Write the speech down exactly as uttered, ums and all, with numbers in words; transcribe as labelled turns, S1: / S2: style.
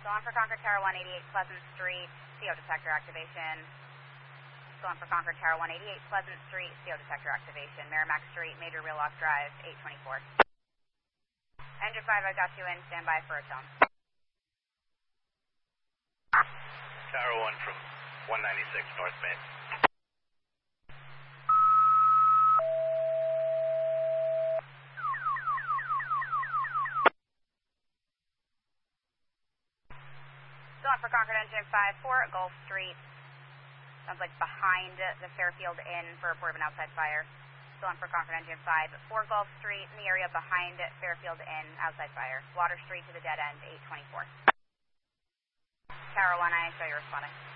S1: Go on for Concord Tower one eighty-eight Pleasant Street, C O detector activation. Go on for Concord Tower one eighty-eight Pleasant Street, C O detector activation. Merrimack Street, Major Wheelock Drive, eight twenty-four. Engine five, I got you in. Stand by for a tone.
S2: Tower one from one ninety-six North Main.
S1: Go on for Concord Engine five, four Gulf Street. Sounds like behind the Fairfield Inn for a report of an outside fire. Go on for Concord Engine five, four Gulf Street, in the area behind Fairfield Inn, outside fire. Water Street to the dead end, eight twenty-four. Tower one, I show you responding.